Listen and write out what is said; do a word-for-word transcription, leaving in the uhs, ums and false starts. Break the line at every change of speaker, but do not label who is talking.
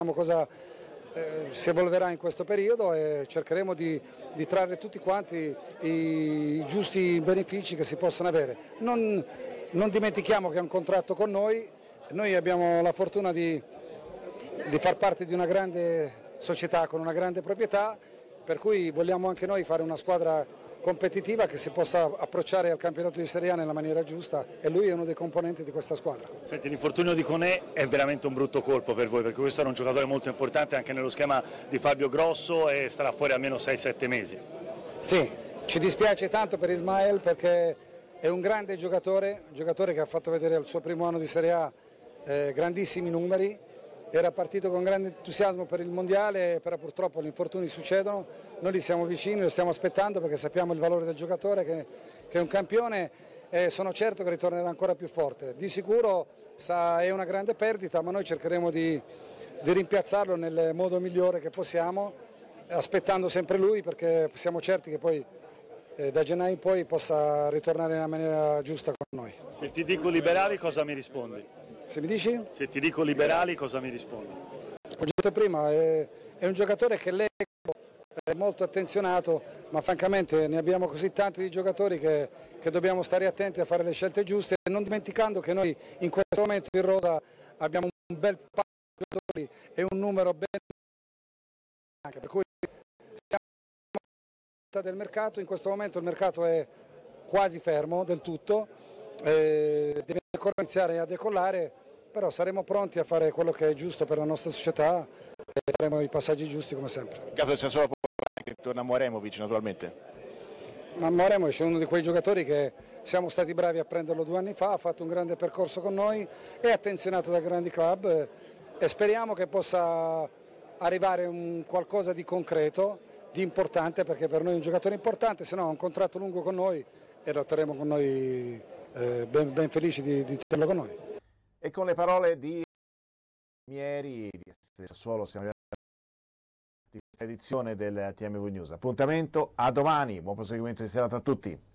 cosa eh, si evolverà in questo periodo e cercheremo di, di trarre tutti quanti i, i giusti benefici che si possono avere. Non, non dimentichiamo che è un contratto con noi, noi abbiamo la fortuna di, di far parte di una grande società con una grande proprietà, per cui vogliamo anche noi fare una squadra competitiva che si possa approcciare al campionato di Serie A nella maniera giusta e lui è uno dei componenti di questa squadra.
Senti, l'infortunio di Koné è veramente un brutto colpo per voi, perché questo era un giocatore molto importante anche nello schema di Fabio Grosso e starà fuori almeno sei sette mesi.
Sì, ci dispiace tanto per Ismael perché è un grande giocatore, un giocatore che ha fatto vedere il suo primo anno di Serie A eh, grandissimi numeri. Era partito con grande entusiasmo per il mondiale, però purtroppo gli infortuni succedono, noi li siamo vicini, lo stiamo aspettando perché sappiamo il valore del giocatore che, che è un campione e sono certo che ritornerà ancora più forte. Di sicuro sa, è una grande perdita, ma noi cercheremo di, di rimpiazzarlo nel modo migliore che possiamo, aspettando sempre lui perché siamo certi che poi eh, da gennaio in poi possa ritornare nella maniera giusta con noi.
Se ti dico liberali cosa mi rispondi?
Se mi dici?
Se ti dico liberali cosa mi rispondi?
Ho detto prima, è, è un giocatore che leggo, è molto attenzionato, ma francamente ne abbiamo così tanti di giocatori che, che dobbiamo stare attenti a fare le scelte giuste, non dimenticando che noi in questo momento in rosa abbiamo un bel paio di giocatori e un numero ben anche, per cui siamo del mercato, in questo momento il mercato è quasi fermo del tutto, eh, deve ancora iniziare a decollare, però saremo pronti a fare quello che è giusto per la nostra società e faremo i passaggi giusti come sempre.
In caso del Sassuolo anche torna Moremovic naturalmente.
Ma Moremovic è uno di quei giocatori che siamo stati bravi a prenderlo due anni fa, ha fatto un grande percorso con noi, è attenzionato da grandi club e speriamo che possa arrivare un qualcosa di concreto, di importante, perché per noi è un giocatore importante, se no ha un contratto lungo con noi e lotteremo con noi eh, ben, ben felici di, di tenerlo con noi.
E con le parole di Mieri di Sassuolo siamo arrivati di questa edizione del T M V News. Appuntamento a domani, buon proseguimento di serata a tutti.